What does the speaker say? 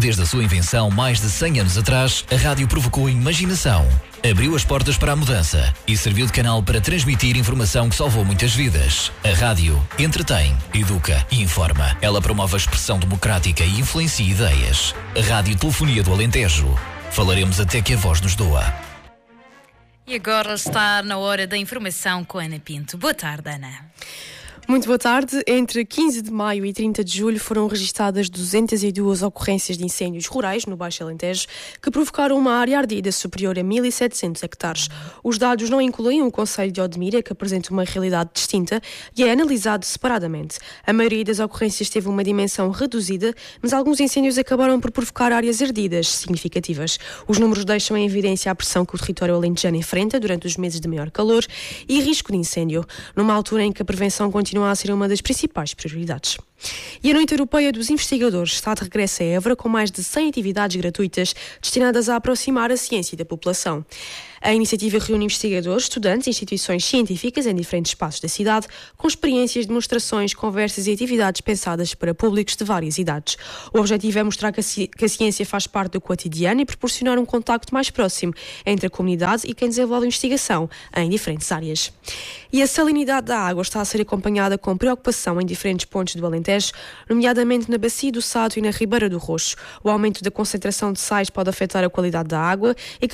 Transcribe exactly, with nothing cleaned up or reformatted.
Desde a sua invenção mais de cem anos atrás, a rádio provocou a imaginação, abriu as portas para a mudança e serviu de canal para transmitir informação que salvou muitas vidas. A rádio entretém, educa e informa. Ela promove a expressão democrática e influencia ideias. A Rádio Telefonia do Alentejo. Falaremos até que a voz nos doa. E agora está na hora da informação com Ana Pinto. Boa tarde, Ana. Muito boa tarde. Entre quinze de maio e trinta de julho foram registadas duzentas e duas ocorrências de incêndios rurais no Baixo Alentejo que provocaram uma área ardida superior a mil e setecentos hectares. Os dados não incluem o concelho de Odmira, que apresenta uma realidade distinta e é analisado separadamente. A maioria das ocorrências teve uma dimensão reduzida, mas alguns incêndios acabaram por provocar áreas ardidas significativas. Os números deixam em evidência a pressão que o território alentejano enfrenta durante os meses de maior calor e risco de incêndio, numa altura em que a prevenção continua continua a ser uma das principais prioridades. E a Noite Europeia dos Investigadores está de regresso a Évora com mais de cem atividades gratuitas destinadas a aproximar a ciência da população. A iniciativa reúne investigadores, estudantes e instituições científicas em diferentes espaços da cidade, com experiências, demonstrações, conversas e atividades pensadas para públicos de várias idades. O objetivo é mostrar que a, ci- que a ciência faz parte do cotidiano e proporcionar um contacto mais próximo entre a comunidade e quem desenvolve investigação em diferentes áreas. E a salinidade da água está a ser acompanhada com preocupação em diferentes pontos do Alentejo, nomeadamente na Bacia do Sado e na Ribeira do Roxo. O aumento da concentração de sais pode afetar a qualidade da água e